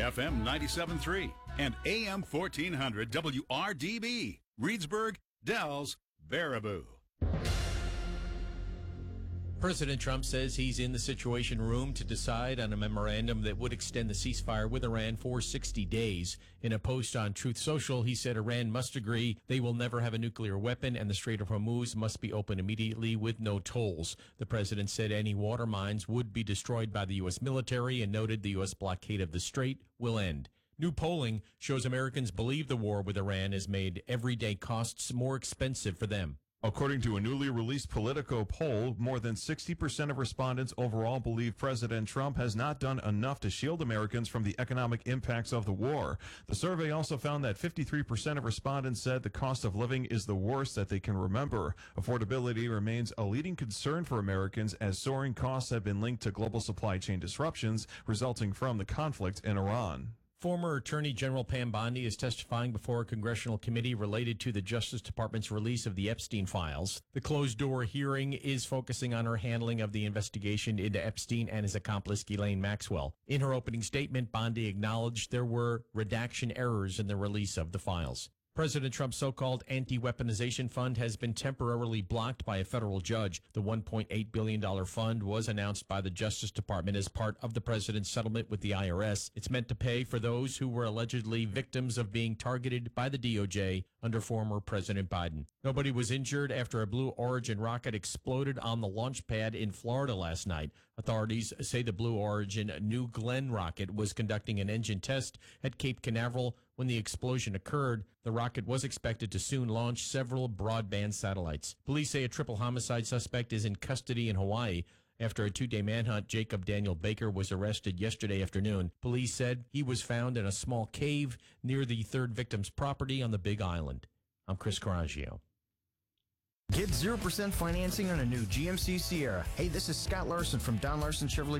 FM 97.3 and AM 1400 WRDB, Reedsburg, Dells, Baraboo. President Trump says he's in the Situation Room to decide on a memorandum that would extend the ceasefire with Iran for 60 days. In a post on Truth Social, he said Iran must agree they will never have a nuclear weapon and the Strait of Hormuz must be open immediately with no tolls. The president said any water mines would be destroyed by the U.S. military and noted the U.S. blockade of the strait will end. New polling shows Americans believe the war with Iran has made everyday costs more expensive for them. According to a newly released Politico poll, more than 60% of respondents overall believe President Trump has not done enough to shield Americans from the economic impacts of the war. The survey also found that 53% of respondents said the cost of living is the worst that they can remember. Affordability remains a leading concern for Americans as soaring costs have been linked to global supply chain disruptions resulting from the conflict in Iran. Former Attorney General Pam Bondi is testifying before a congressional committee related to the Justice Department's release of the Epstein files. The closed-door hearing is focusing on her handling of the investigation into Epstein and his accomplice Ghislaine Maxwell. In her opening statement, Bondi acknowledged there were redaction errors in the release of the files. President Trump's so-called anti-weaponization fund has been temporarily blocked by a federal judge. The $1.8 billion fund was announced by the Justice Department as part of the president's settlement with the IRS. It's meant to pay for those who were allegedly victims of being targeted by the DOJ under former President Biden. Nobody was injured after a Blue Origin rocket exploded on the launch pad in Florida last night. Authorities say the Blue Origin New Glenn rocket was conducting an engine test at Cape Canaveral when the explosion occurred. The rocket was expected to soon launch several broadband satellites. Police say a triple homicide suspect is in custody in Hawaii. After a two-day manhunt, Jacob Daniel Baker was arrested yesterday afternoon. Police said he was found in a small cave near the third victim's property on the Big Island. I'm Chris Coraggio. Get 0% financing on a new GMC Sierra. Hey, this is Scott Larson from Don Larson Chevrolet